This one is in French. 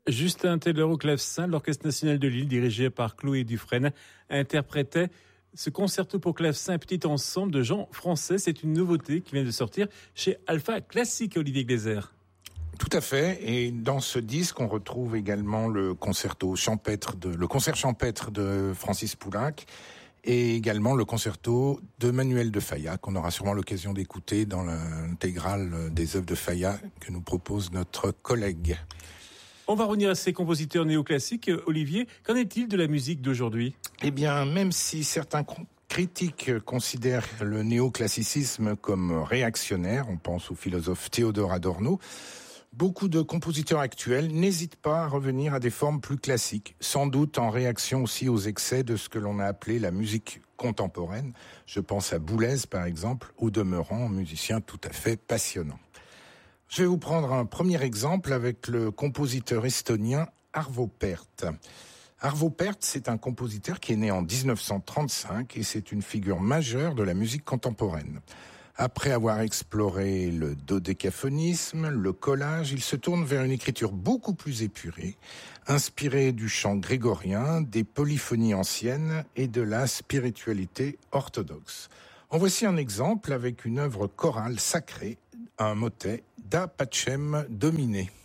Justin Taylor au clavecin, l'Orchestre national de Lille, dirigé par Chloé Dufresne, interprétait ce concerto pour clavecin, petit ensemble de gens français. C'est une nouveauté qui vient de sortir chez Alpha Classique, Olivier Gleiser. Tout à fait. Et dans ce disque, on retrouve également le concert champêtre de Francis Poulenc et également le concerto de Manuel de Falla, qu'on aura sûrement l'occasion d'écouter dans l'intégrale des œuvres de Falla que nous propose notre collègue. On va revenir à ces compositeurs néoclassiques. Olivier, qu'en est-il de la musique d'aujourd'hui ? Eh bien, même si certains critiques considèrent le néoclassicisme comme réactionnaire, on pense au philosophe Théodore Adorno, beaucoup de compositeurs actuels n'hésitent pas à revenir à des formes plus classiques, sans doute en réaction aussi aux excès de ce que l'on a appelé la musique contemporaine. Je pense à Boulez, par exemple, au demeurant musicien tout à fait passionnant. Je vais vous prendre un premier exemple avec le compositeur estonien Arvo Pärt. Arvo Pärt, c'est un compositeur qui est né en 1935 et c'est une figure majeure de la musique contemporaine. Après avoir exploré le dodécaphonisme, le collage, il se tourne vers une écriture beaucoup plus épurée, inspirée du chant grégorien, des polyphonies anciennes et de la spiritualité orthodoxe. En voici un exemple avec une œuvre chorale sacrée, un motet Da Pacem Domine.